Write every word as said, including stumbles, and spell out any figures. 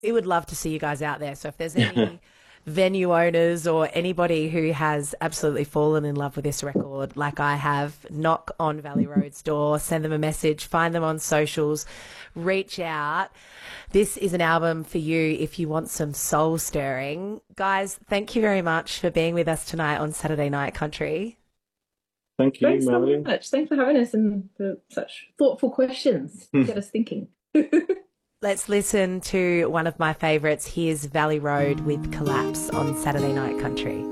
We would love to see you guys out there. So if there's any venue owners or anybody who has absolutely fallen in love with this record, like I have, knock on Valley Road's door, send them a message, find them on socials, reach out. This is an album for you if you want some soul stirring. Guys, thank you very much for being with us tonight on Saturday Night Country. Thank you, Thanks so Melody. much. Thanks for having us and for such thoughtful questions. Get us thinking. Let's listen to one of my favourites. Here's Valley Road with Collapse on Saturday Night Country.